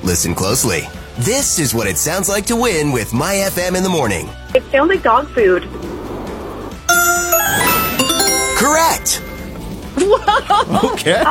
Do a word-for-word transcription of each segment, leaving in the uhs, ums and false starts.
Listen closely. This is what it sounds like to win with My F M in the morning. It sounds like dog food. Correct. Whoa. Okay.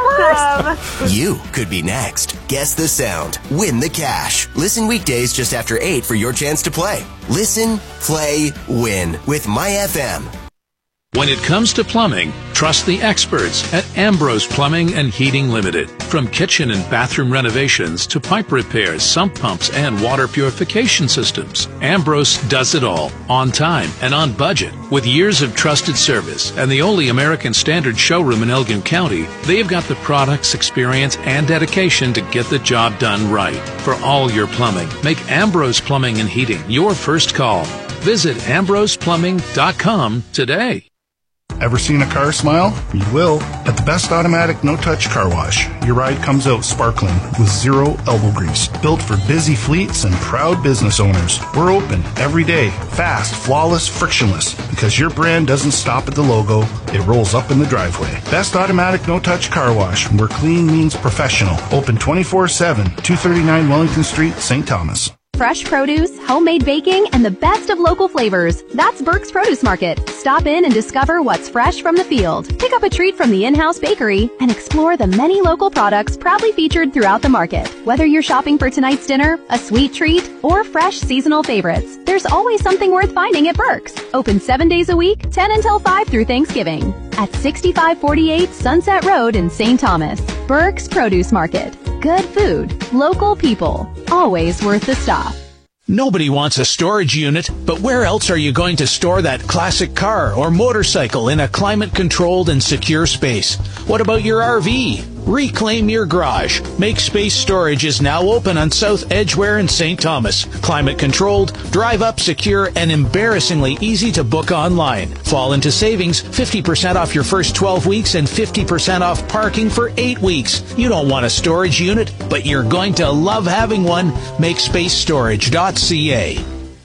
Oh, awesome. You could be next. Guess the sound. Win the cash. Listen weekdays just after eight for your chance to play. Listen, play, win with My F M. When it comes to plumbing, trust the experts at Ambrose Plumbing and Heating Limited. From kitchen and bathroom renovations to pipe repairs, sump pumps, and water purification systems, Ambrose does it all, on time and on budget. With years of trusted service and the only American Standard showroom in Elgin County, they've got the products, experience, and dedication to get the job done right. For all your plumbing, make Ambrose Plumbing and Heating your first call. Visit ambrose plumbing dot com today. Ever seen a car smile? You will. At the Best Automatic No-Touch Car Wash, your ride comes out sparkling with zero elbow grease. Built for busy fleets and proud business owners. We're open every day, fast, flawless, frictionless, because your brand doesn't stop at the logo, it rolls up in the driveway. Best Automatic No-Touch Car Wash, where clean means professional. Open twenty-four seven, two thirty-nine Wellington Street, Saint Thomas. Fresh produce, homemade baking, and the best of local flavors. That's Burke's Produce Market. Stop in and discover what's fresh from the field. Pick up a treat from the in-house bakery and explore the many local products proudly featured throughout the market. Whether you're shopping for tonight's dinner, a sweet treat, or fresh seasonal favorites, there's always something worth finding at Burke's. Open seven days a week, ten until five through Thanksgiving. At sixty-five forty-eight Sunset Road in Saint Thomas. Burke's Produce Market. Good food, local people, always worth the stop. Nobody wants a storage unit, but where else are you going to store that classic car or motorcycle in a climate-controlled and secure space? What about your R V? Reclaim your garage. Make Space Storage is now open on South Edgware in Saint Thomas. Climate-controlled, drive-up secure, and embarrassingly easy to book online. Fall into savings, fifty percent off your first twelve weeks and fifty percent off parking for eight weeks. You don't want a storage unit, but you're going to love having one. Make space storage dot c a.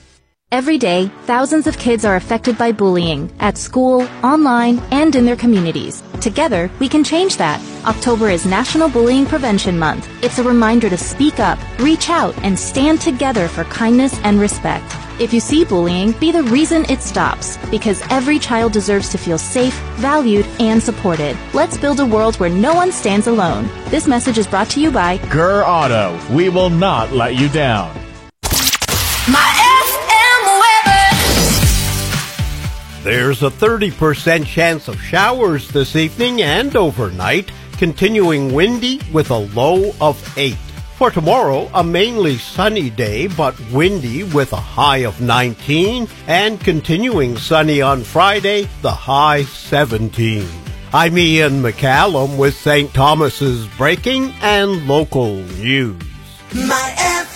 Every day, thousands of kids are affected by bullying at school, online, and in their communities. Together, we can change that. October is National Bullying Prevention Month. It's a reminder to speak up, reach out, and stand together for kindness and respect. If you see bullying, be the reason it stops, because every child deserves to feel safe, valued, and supported. Let's build a world where no one stands alone. This message is brought to you by Gurr Auto. We will not let you down. My There's a thirty percent chance of showers this evening and overnight, continuing windy with a low of eight. For tomorrow, a mainly sunny day, but windy with a high of nineteen, and continuing sunny on Friday, the high seventeen. I'm Ian McCallum with Saint Thomas's breaking and local news. My F